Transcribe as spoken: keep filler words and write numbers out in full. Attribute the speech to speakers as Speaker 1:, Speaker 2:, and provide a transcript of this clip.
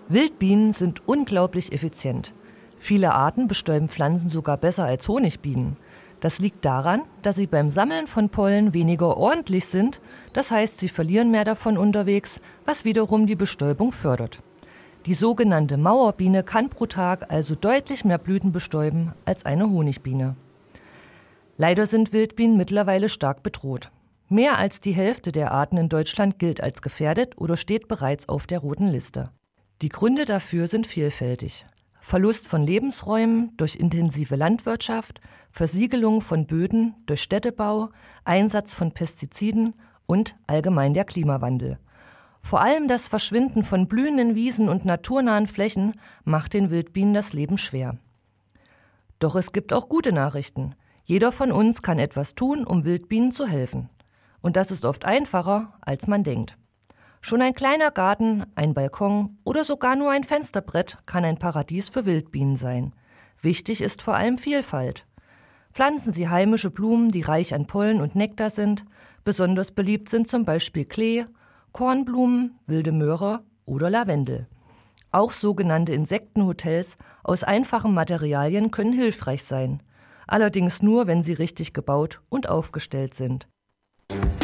Speaker 1: Wildbienen sind unglaublich effizient. Viele Arten bestäuben Pflanzen sogar besser als Honigbienen. Das liegt daran, dass sie beim Sammeln von Pollen weniger ordentlich sind, das heißt, sie verlieren mehr davon unterwegs, was wiederum die Bestäubung fördert. Die sogenannte Mauerbiene kann pro Tag also deutlich mehr Blüten bestäuben als eine Honigbiene. Leider sind Wildbienen mittlerweile stark bedroht. Mehr als die Hälfte der Arten in Deutschland gilt als gefährdet oder steht bereits auf der roten Liste. Die Gründe dafür sind vielfältig. Verlust von Lebensräumen durch intensive Landwirtschaft, Versiegelung von Böden durch Städtebau, Einsatz von Pestiziden und allgemein der Klimawandel. Vor allem das Verschwinden von blühenden Wiesen und naturnahen Flächen macht den Wildbienen das Leben schwer. Doch es gibt auch gute Nachrichten. Jeder von uns kann etwas tun, um Wildbienen zu helfen. Und das ist oft einfacher, als man denkt. Schon ein kleiner Garten, ein Balkon oder sogar nur ein Fensterbrett kann ein Paradies für Wildbienen sein. Wichtig ist vor allem Vielfalt. Pflanzen Sie heimische Blumen, die reich an Pollen und Nektar sind. Besonders beliebt sind zum Beispiel Klee, Kornblumen, wilde Möhre oder Lavendel. Auch sogenannte Insektenhotels aus einfachen Materialien können hilfreich sein. Allerdings nur, wenn sie richtig gebaut und aufgestellt sind.